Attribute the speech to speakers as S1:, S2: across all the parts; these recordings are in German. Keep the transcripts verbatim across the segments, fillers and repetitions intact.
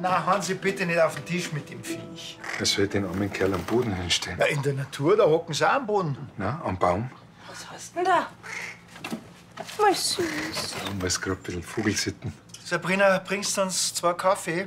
S1: Na, Hansi, bitte nicht auf den Tisch mit dem Viech.
S2: Er soll den armen Kerl am Boden hinstellen.
S1: Ja, in der Natur, da hocken sie auch am Boden.
S2: Na, am Baum.
S3: Was hast denn da? Mal süß.
S2: Da muss gerade ein bisschen Vogelsitten.
S1: Sabrina, bringst du uns zwei Kaffee?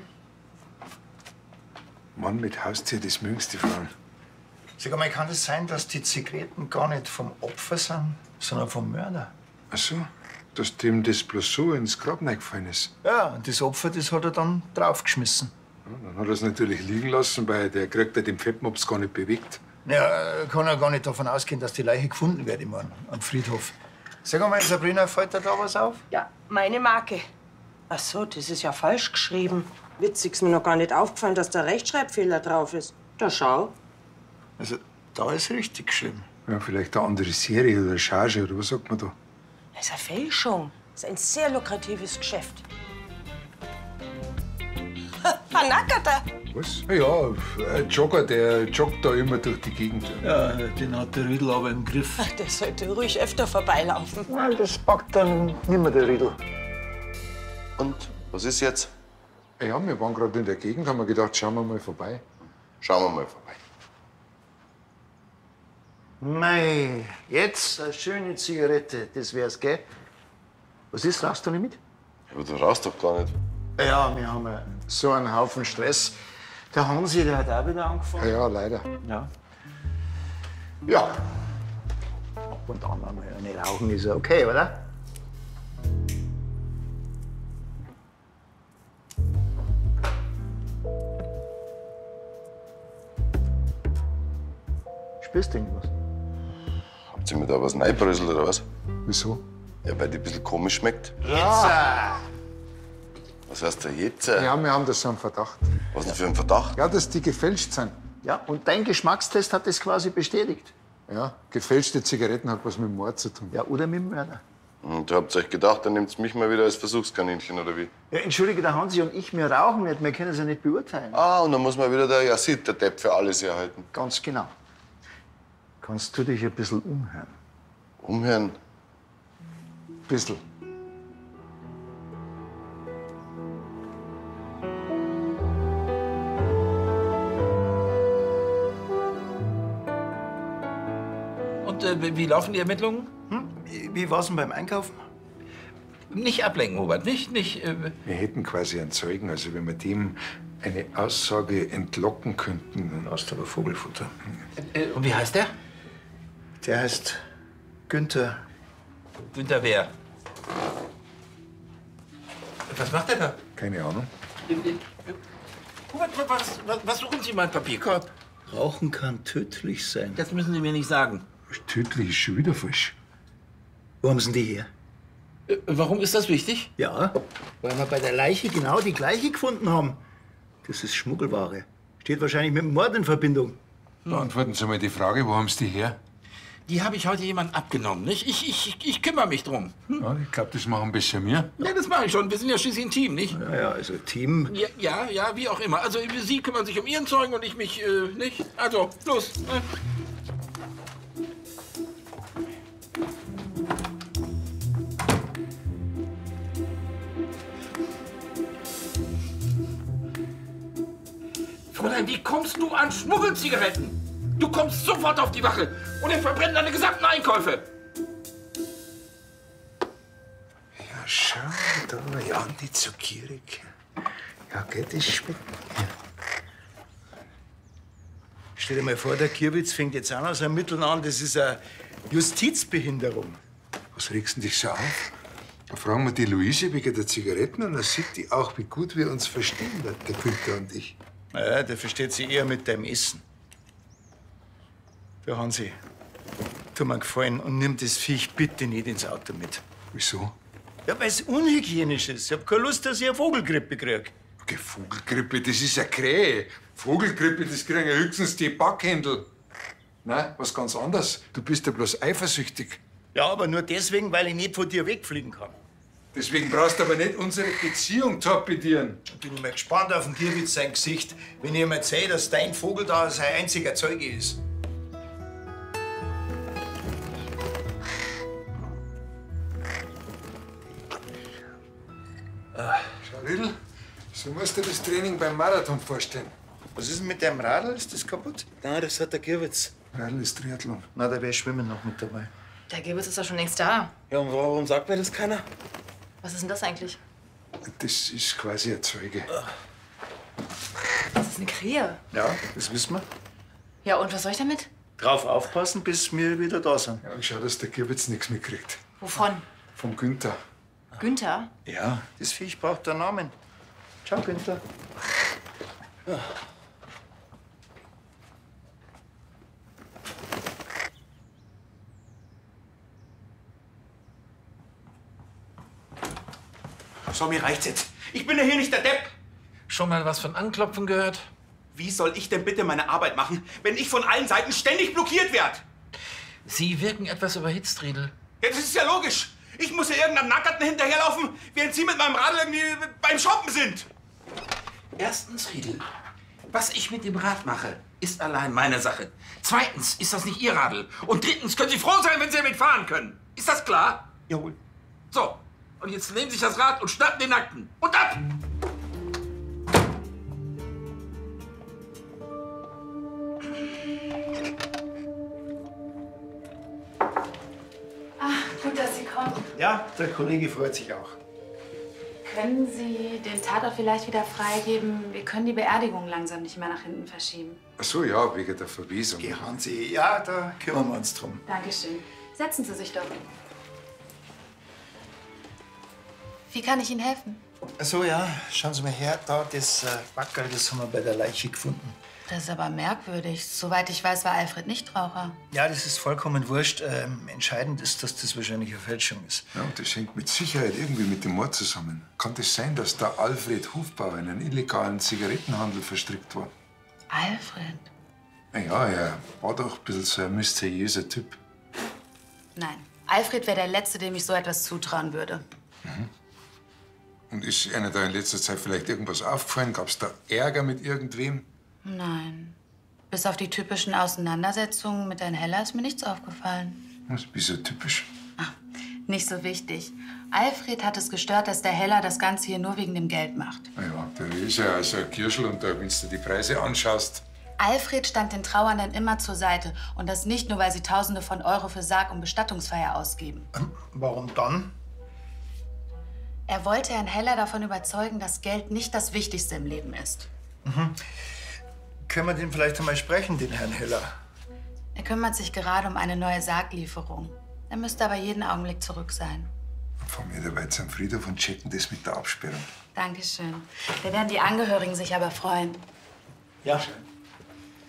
S2: Mann mit Haustier, das mögen's die Frauen.
S1: Sag mal, kann es das sein, dass die Zigaretten gar nicht vom Opfer sind, sondern vom Mörder?
S2: Ach so, dass dem das bloß so ins Grab reingefallen ist.
S1: Ja, und das Opfer, das hat er dann draufgeschmissen.
S2: Ja, dann hat er es natürlich liegen lassen, weil der kriegt ja den Fettmops gar nicht bewegt.
S1: Ja, kann er gar nicht davon ausgehen, dass die Leiche gefunden wird, ich mein, am Friedhof. Sag mal, Sabrina, fällt dir da was auf?
S3: Ja, meine Marke. Ach so, das ist ja falsch geschrieben. Witzig, ist mir noch gar nicht aufgefallen, dass da Rechtschreibfehler drauf ist. Da schau.
S1: Also, da ist richtig geschrieben.
S2: Ja, vielleicht eine andere Serie oder Charge, oder was sagt man da?
S3: Das ist eine Fälschung. Das ist ein sehr lukratives Geschäft. Panakata.
S2: Was? Ja, ein Jogger, der joggt da immer durch die Gegend.
S1: Ja, den hat der Riedl aber im Griff.
S3: Ach, der sollte ruhig öfter vorbeilaufen.
S1: Nein, das packt dann nicht mehr der Riedl.
S4: Und, was ist jetzt?
S2: Ja, wir waren gerade in der Gegend, haben wir gedacht, schauen wir mal vorbei.
S4: Schauen wir mal vorbei.
S1: Mei, jetzt eine schöne Zigarette, das wär's, gell? Was ist, rauchst du nicht mit?
S4: Aber du rauchst doch gar nicht.
S1: Ja, wir haben so einen Haufen Stress. Der Hansi, der hat auch wieder angefangen.
S2: Ja, ja, leider.
S1: Ja. Ja. Ab und an mal nicht rauchen ist ja okay, oder? Spürst du irgendwas?
S4: Habt ihr mir da was reinbröselt oder was?
S2: Wieso?
S4: Ja, weil die ein bisschen komisch schmeckt.
S1: Ja.
S4: Was heißt da jetzt?
S2: Ja, wir haben das so einen Verdacht.
S4: Was denn für ein Verdacht?
S2: Ja, dass die gefälscht sind.
S1: Ja, und dein Geschmackstest hat das quasi bestätigt.
S2: Ja, gefälschte Zigaretten hat was mit Mord zu tun.
S1: Ja, oder mit dem Mörder.
S4: Und ihr habt euch gedacht, dann nehmt mich mal wieder als Versuchskaninchen, oder wie?
S1: Ja, entschuldige, der Hansi und ich, wir rauchen nicht, wir können es ja nicht beurteilen.
S4: Ah, und dann muss man wieder der Yazid, der Depp, für alles herhalten.
S1: Ganz genau. Kannst du dich ein bisschen umhören?
S4: Umhören?
S2: Bissl.
S5: Und äh, wie laufen die Ermittlungen?
S1: Hm? Wie war's denn beim Einkaufen?
S5: Nicht ablenken, Robert. Nicht, nicht. Äh
S2: Wir hätten quasi einen Zeugen, also wenn wir dem eine Aussage entlocken könnten, dann hast du aber Vogelfutter.
S5: äh, und wie heißt der?
S1: Der heißt Günther.
S5: Günther wer? Was macht er da?
S2: Keine Ahnung.
S5: Robert, was, was, was suchen Sie in meinem Papierkorb?
S1: Rauchen kann tödlich sein.
S5: Das müssen Sie mir nicht sagen.
S2: Tödlich ist schon wieder falsch.
S1: Wo haben Sie denn die her?
S5: Äh, warum ist das wichtig?
S1: Ja, weil wir bei der Leiche genau die gleiche gefunden haben. Das ist Schmuggelware. Steht wahrscheinlich mit dem Mord in Verbindung.
S2: Beantworten Sie mal die Frage, wo haben Sie die her?
S5: Die habe ich heute jemand abgenommen, nicht? Ich, ich, ich kümmere mich drum. Hm?
S2: Ja, ich glaube, das machen besser wir.
S5: Ja, das mache ich schon. Wir sind ja schließlich ein Team, nicht?
S1: Ja, ja, also Team.
S5: Ja, ja, ja, wie auch immer. Also Sie kümmern sich um Ihren Zeugen und ich mich äh, nicht. Also, los. Ne? Fräulein, wie kommst du an Schmuggelzigaretten? Du kommst sofort auf die Wache und wir verbrennen deine gesamten Einkäufe.
S2: Ja, schau da, ja, nicht so gierig. Ja, geht das schmeckt.
S1: Stell dir mal vor, der Kirwitz fängt jetzt an aus Ermitteln an. Das ist eine Justizbehinderung.
S2: Was regst du dich so auf? Da fragen wir die Luise wegen der Zigaretten und dann sieht die auch, wie gut wir uns verstehen, der der Günther und ich.
S1: Ja, der versteht sich eher mit deinem Essen. Der Hansi, tu mir gefallen und nimm das Viech bitte nicht ins Auto mit.
S2: Wieso?
S1: Ja, weil es unhygienisch ist. Ich hab keine Lust, dass ich eine Vogelgrippe krieg.
S2: Okay, Vogelgrippe, das ist eine Krähe. Vogelgrippe, das kriegen ja höchstens die Backhändel. Nein, was ganz anderes. Du bist ja bloß eifersüchtig.
S1: Ja, aber nur deswegen, weil ich nicht von dir wegfliegen kann.
S2: Deswegen brauchst du aber nicht unsere Beziehung torpedieren.
S1: Bin ich mal gespannt auf den Kirwitz sein Gesicht, wenn ich ihm erzähle, dass dein Vogel da sein einziger Zeuge ist.
S2: Schau, Riedl, So musst du dir das Training beim Marathon vorstellen.
S1: Was ist denn mit deinem Radl? Ist das kaputt? Nein, das hat der Girwitz.
S2: Radl ist Triathlon.
S1: Na, da wäre Schwimmen noch mit dabei.
S6: Der Gibbs ist doch schon längst da.
S1: Ja, und warum sagt mir das keiner?
S6: Was ist denn das eigentlich?
S2: Das ist quasi ein Zeuge.
S6: Das ist eine Krähe.
S1: Ja, das wissen wir.
S6: Ja, und was soll ich damit?
S1: Drauf aufpassen, bis wir wieder da sind.
S2: Ja, schau, dass der Gibbets nichts mitkriegt.
S6: Wovon?
S2: Vom Günther.
S6: Günther?
S1: Ja, das Viech braucht einen Namen. Ciao, Günther. Ja.
S5: So, mir reicht's jetzt. Ich bin ja hier nicht der Depp.
S7: Schon mal was von Anklopfen gehört?
S5: Wie soll ich denn bitte meine Arbeit machen, wenn ich von allen Seiten ständig blockiert werde?
S7: Sie wirken etwas überhitzt, Riedel.
S5: Ja, das ist ja logisch. Ich muss ja irgendeinem Nackerten hinterherlaufen, während Sie mit meinem Radl irgendwie beim Shoppen sind.
S7: Erstens, Riedel, was ich mit dem Rad mache, ist allein meine Sache. Zweitens ist das nicht Ihr Radl. Und drittens können Sie froh sein, wenn Sie damit fahren können. Ist das klar?
S5: Jawohl.
S7: So, und jetzt nehmen Sie sich das Rad und schnappen den Nackten. Und ab!
S6: Gut, dass Sie kommen.
S1: Ja, der Kollege freut sich auch.
S8: Können Sie den Tatort vielleicht wieder freigeben? Wir können die Beerdigung langsam nicht mehr nach hinten verschieben.
S2: Ach so, ja, wegen der Verwiesung.
S1: Geh, Hansi. Ja, da kümmern wir uns drum.
S8: Dankeschön. Setzen Sie sich doch. Wie kann ich Ihnen helfen?
S1: Ach so, ja, schauen Sie mal her. Da, das äh, Backerl, das haben wir bei der Leiche gefunden.
S8: Das ist aber merkwürdig. Soweit ich weiß, war Alfred Nichtraucher.
S1: Ja, das ist vollkommen wurscht. Ähm, entscheidend ist, dass das wahrscheinlich eine Fälschung ist.
S2: Ja, und das hängt mit Sicherheit irgendwie mit dem Mord zusammen. Kann das sein, dass der Alfred Hufbauer in einen illegalen Zigarettenhandel verstrickt war?
S8: Alfred?
S2: Na ja, er war doch ein bisschen so ein mysteriöser Typ.
S8: Nein. Alfred wäre der Letzte, dem ich so etwas zutrauen würde.
S2: Mhm. Und ist Ihnen da in letzter Zeit vielleicht irgendwas aufgefallen? Gab's da Ärger mit irgendwem?
S8: Nein. Bis auf die typischen Auseinandersetzungen mit Herrn Heller ist mir nichts aufgefallen.
S2: Was, wieso typisch?
S8: Nicht so wichtig. Alfred hat es gestört, dass der Heller das Ganze hier nur wegen dem Geld macht.
S2: Na ja, der ist ja also ein Kirschl und da, wenn du die Preise anschaust.
S8: Alfred stand den Trauernden immer zur Seite. Und das nicht nur, weil sie Tausende von Euro für Sarg- und Bestattungsfeier ausgeben.
S1: Ähm, warum dann?
S8: Er wollte Herrn Heller davon überzeugen, dass Geld nicht das Wichtigste im Leben ist.
S1: Mhm. Können wir den vielleicht einmal sprechen, den Herrn Heller?
S8: Er kümmert sich gerade um eine neue Sarglieferung. Er müsste aber jeden Augenblick zurück sein.
S2: Dann fahren wir dabei zum Friedhof und checken das mit der Absperrung.
S8: Dankeschön. Da werden die Angehörigen sich aber freuen.
S1: Ja. Schön.